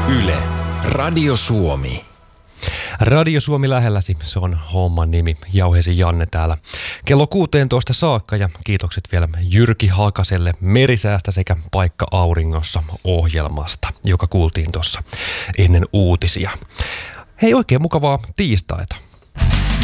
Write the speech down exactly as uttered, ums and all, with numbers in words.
Yle, Radio Suomi. Radio Suomi lähelläsi, se on homman nimi. Jauhesi Janne täällä kello kuusitoista saakka ja kiitokset vielä Jyrki Hakaselle Merisäästä sekä Paikka Auringossa ohjelmasta, joka kuultiin tuossa ennen uutisia. Hei, oikein mukavaa tiistaita.